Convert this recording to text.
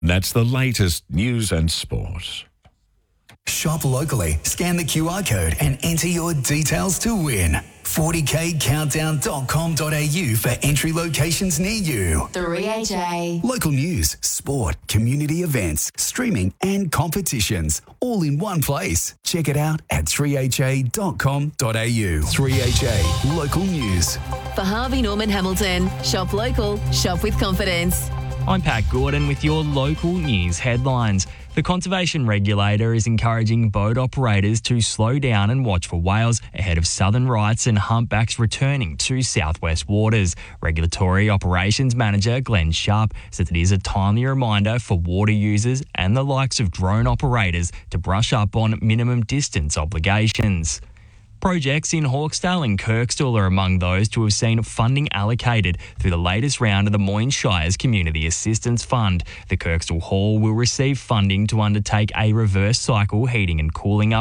That's the latest news and sport. Shop locally, scan the QR code and enter your details to win. 40kcountdown.com.au for entry locations near you. 3AJ. Local news, sport, community events, streaming and competitions, all in one place. Check it out at 3ha.com.au. 3HA, local news. For Harvey Norman Hamilton, shop local, shop with confidence. I'm Pat Gordon with your local news headlines. The Conservation Regulator is encouraging boat operators to slow down and watch for whales ahead of southern rights and humpbacks returning to southwest waters. Regulatory Operations Manager Glenn Sharp says it is a timely reminder for water users and the likes of drone operators to brush up on minimum distance obligations. Projects in Hawkesdale and Kirkstall are among those to have seen funding allocated through the latest round of the Moyne Shires Community Assistance Fund. The Kirkstall Hall will receive funding to undertake a reverse cycle heating and cooling